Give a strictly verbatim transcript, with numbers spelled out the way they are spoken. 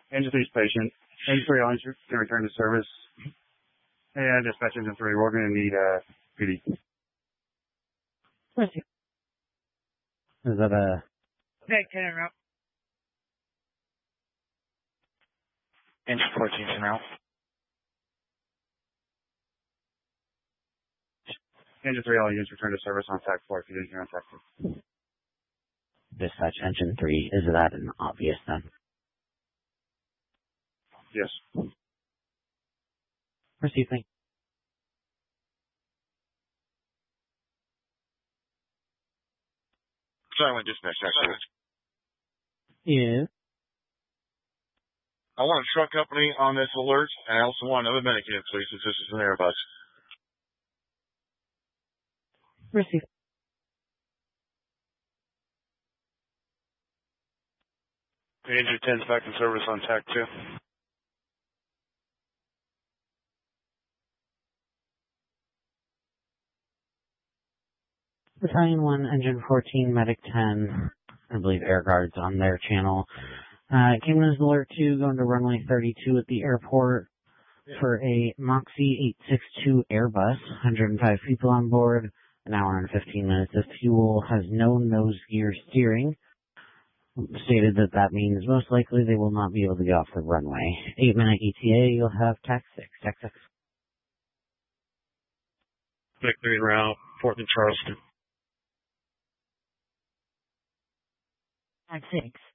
Engine three patient. Engine three on engine can return to service. And dispatch engine three, we're going to need uh, P D. Is that a... Hey, ten en route. Engine fourteen en route. Engine three, all units return to service on tack four, if you didn't hear on tack two. Dispatch engine three, is that an obvious then? Yes. Proceed, thank Silent dispatch, actually. Yeah. I want a truck company on this alert, and I also want another medic unit, please, since this is an Airbus. Proceed. Engine ten's back in service on tack two. Battalion one, Engine fourteen, Medic ten, I believe Air Guards on their channel. Uh, came in as alert two, going to runway thirty-two at the airport for a Moxie eight six two Airbus, one hundred five people on board, an hour and fifteen minutes of fuel, has no nose gear steering. Stated that that means most likely they will not be able to get off the runway. Eight minute E T A, you'll have tax six, tax six. Victory en route, fourth and Charleston. Tax six.